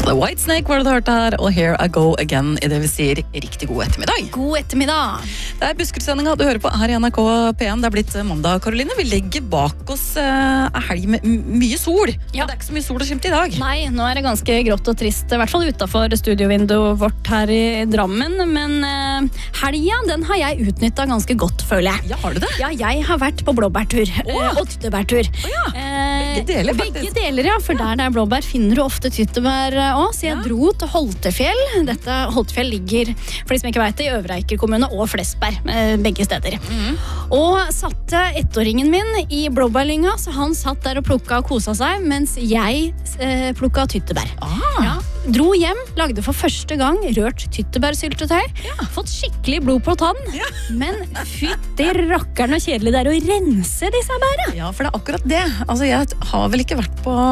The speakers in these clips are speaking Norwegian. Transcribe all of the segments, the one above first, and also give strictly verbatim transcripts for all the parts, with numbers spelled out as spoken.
The Whitesnake var det du hørte her, og Here I Go Again i det vi sier riktig god ettermiddag. God ettermiddag. Det er Buskerudsendinga du hører på her i N R K P en. Det er blitt mandag, Karoline. Vi legger bak oss uh, helg med mye sol. Ja. Det er ikke så mye sol å skimte i dag. Nei, nå er det ganske grått og trist, i hvert fall utenfor studiovinduet vårt her i Drammen. Men uh, helga, den har jeg utnyttet ganske godt, føler jeg. Ja, har du det? Ja, jeg har vært på blåbærtur uh, og tyttebærtur. Å ja, begge deler faktisk. Begge deler, ja, for der det er blåbær finner du ofte tyttebær også. Så jeg ja. dro til Holtefjell. Dette Holtefjell ligger, for de som ikke vet det, i Øvre Eiker kommune og Flesberg, begge steder. Mm. Og satte ettåringen min i blåbærlynga, så han satt der og plukket og koset seg, mens jeg eh, plukket tyttebær. Ah. Ja. Dro hjem, lagde for første gang rørt tyttebærsyltetøy. Ja. Fått skikkelig blod på tann. Ja. Men fytti rakkeren og kjedelig det er å rense disse bæra. Ja, for det er akkurat det. Altså, jeg har vel ikke vært på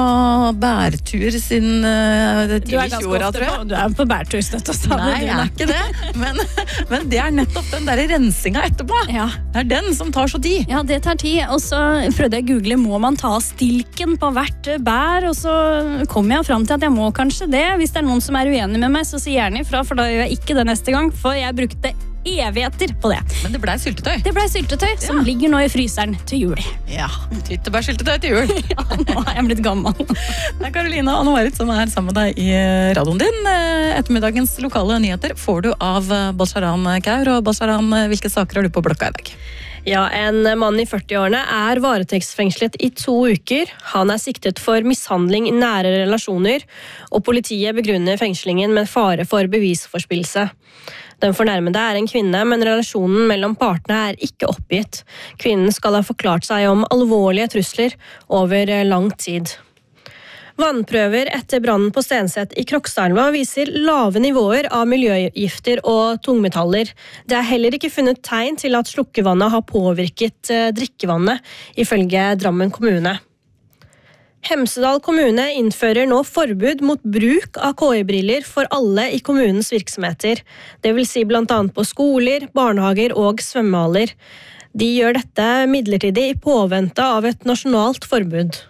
bærtur siden uh, tidlig tjueåra, tror jeg. På, du er på bærtur støtt og stadig. Nei, jeg er ikke det. Men, men det er nettopp den der rensinga etterpå. Ja. Det er den som tar så tid. Ja, det tar tid. Og så prøvde jeg å google, må man ta stilken på hvert bær? Og så kom jeg fram til at jeg må kanskje det. Hvis det er noen som er uenig med meg, så si gjerne ifra, for da gjør jeg ikke det neste gang, for jeg brukte evigheter på det. Men det ble syltetøy? Det ble syltetøy, ja. Som ligger nå i fryseren til jul. Ja, tyttebærsyltetøy til jul. Ja, nå er jeg blitt gammel. Det er Karolina og Anne Marit som er sammen med deg i radioen din. Ettermiddagens lokale nyheter får du av Balsaran Kaur, og Balsaran, hvilke saker har du på blokka i dag? Ja, en mann i førti-årene er varetektsfengslet i to uker. Han er siktet for mishandling i nære relasjoner, og politiet begrunner fengslingen med fare for bevisforspillelse. Den fornærmede er en kvinne, men relasjonen mellom partene er ikke oppgitt. Kvinnen skal ha forklart seg om alvorlige trusler over lang tid. Vannprøver etter brannen på Stenset i Krokstadelva viser lave nivåer av miljøgifter og tungmetaller. Det er heller ikke funnet tegn til at slukkevannet har påvirket drikkevannet, ifølge Drammen kommune. Hemsedal kommune innfører nå forbud mot bruk av K I-briller for alle i kommunens virksomheter. Det vil si blant annet på skoler, barnehager og svømmehaller. De gjør dette midlertidig i påvente av et nasjonalt forbud.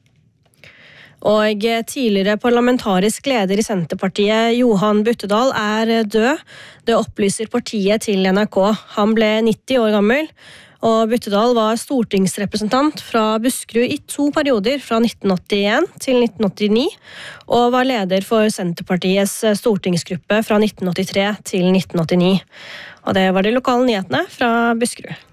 Og tidligere parlamentarisk leder i Senterpartiet, Johan Buttedal, er død. Det opplyser partiet til N R K. Han ble nitti år gammel, og Buttedal var stortingsrepresentant fra Buskerud i to perioder, fra nitten åttien til nitten åttini, og var leder for Senterpartiets stortingsgruppe fra nitten åttitre til nitten åttini. Og det var de lokale nyhetene fra Buskerud.